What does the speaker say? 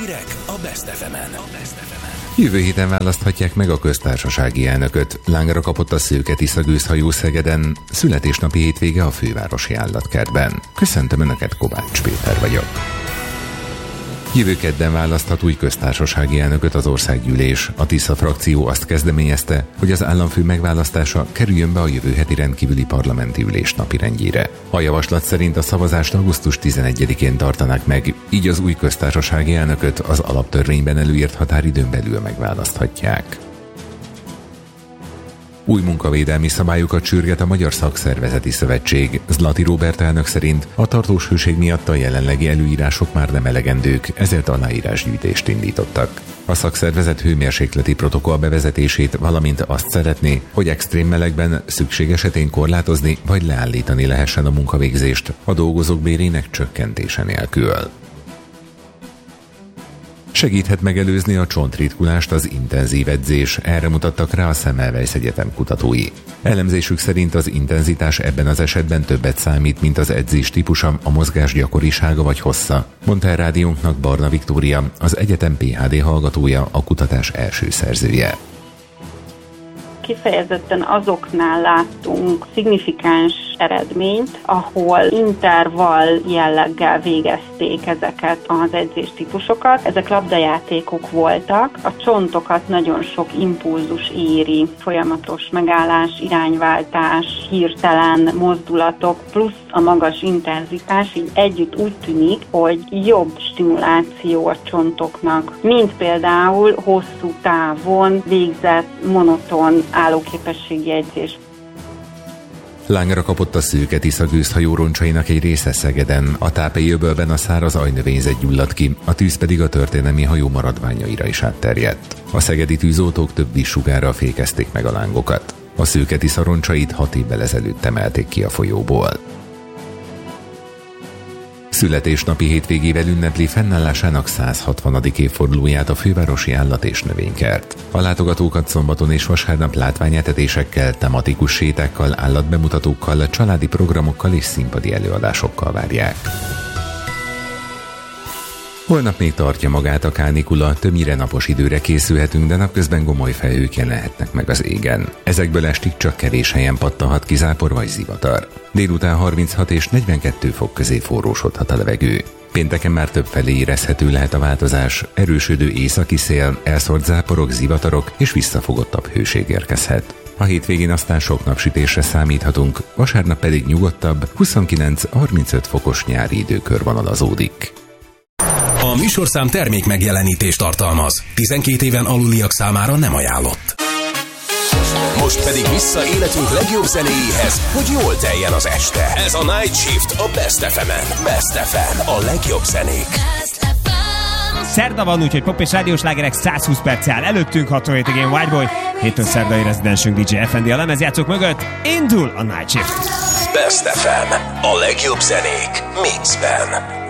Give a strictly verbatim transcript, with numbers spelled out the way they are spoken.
Hírek a Best ef emen. Jövő héten választhatják meg a köztársasági elnököt. Lángra kapott a Szőke Tisza gőzhajó Szegeden, születésnapi hétvége a fővárosi állatkertben. Köszöntöm Önöket, Kovács Péter vagyok. Jövő kedden választhat új köztársasági elnököt az országgyűlés. A Tisza frakció azt kezdeményezte, hogy az államfő megválasztása kerüljön be a jövő heti rendkívüli parlamenti ülés napirendjére. A javaslat szerint a szavazást augusztus tizenegyedikén tartanák meg, így az új köztársasági elnököt az alaptörvényben előírt határidőn belül megválaszthatják. Új munkavédelmi szabályokat sürget a Magyar Szakszervezeti Szövetség. Zlati Róbert elnök szerint a tartós hőség miatt a jelenlegi előírások már nem elegendők, ezért aláírásgyűjtést indítottak. A szakszervezet hőmérsékleti protokoll bevezetését, valamint azt szeretné, hogy extrém melegben szükség esetén korlátozni vagy leállítani lehessen a munkavégzést a dolgozók bérének csökkentése nélkül. Segíthet megelőzni a csontritkulást az intenzív edzés, erre mutattak rá a Semmelweis Egyetem kutatói. Elemzésük szerint az intenzitás ebben az esetben többet számít, mint az edzés típusa, a mozgás gyakorisága vagy hossza, mondta el rádiónknak Barna Viktória, az egyetem pé há dé hallgatója, a kutatás első szerzője. Kifejezetten azoknál láttunk szignifikáns eredményt, ahol intervall jelleggel végezték ezeket az edzéstípusokat. Ezek labdajátékok voltak, a csontokat nagyon sok impulzus éri, folyamatos megállás, irányváltás, hirtelen mozdulatok, plusz a magas intenzitás, így együtt úgy tűnik, hogy jobb stimuláció a csontoknak, mint például hosszú távon végzett monoton állóképességi edzés. Lángra kapott a Szőke Tisza gőzhajó roncsainak egy része Szegeden. A Tápei öbölben a száraz ajnövényzet gyulladt ki, a tűz pedig a történelmi hajó maradványaira is átterjedt. A szegedi tűzoltók több vízsugárral fékezték meg a lángokat. A Szőke Tisza roncsait hat évvel ezelőtt emelték ki a folyóból. Születésnapi hétvégével ünnepli fennállásának száz hatvanadik évfordulóját a fővárosi állat- és növénykert. A látogatókat szombaton és vasárnap látványetetésekkel, tematikus sétákkal, állatbemutatókkal, családi programokkal és színpadi előadásokkal várják. Holnap még tartja magát a kánikula, többnyire napos időre készülhetünk, de napközben gomoly felhők jelenhetnek meg az égen. Ezekből estig csak kevés helyen pattanhat ki zápor vagy zivatar. Délután harminchat és negyvenkettő fok közé forrósodhat a levegő. Pénteken már többfelé érezhető lehet a változás, erősödő északi szél, elszórt záporok, zivatarok és visszafogottabb hőség érkezhet. A hétvégén aztán sok napsütésre számíthatunk, vasárnap pedig nyugodtabb, huszonkilenc-harmincöt fokos nyári időkör vonalazódik. A műsorszám termék megjelenítést tartalmaz. tizenkét éven aluliak számára nem ajánlott. Most pedig vissza életünk legjobb zenéjéhez, hogy jól teljen az este. Ez a Night Shift a Best ef emen. Best ef em, a legjobb zenék. Szerda van, úgyhogy pop és rádiós lágerek százhúsz perc áll előttünk, hatvan hétvégén Whiteboy, hétfőn szerdai rezidensünk dé dzsé ef en dé a lemezjátszók mögött. Indul a Night Shift. Best ef em, a legjobb zenék mixben.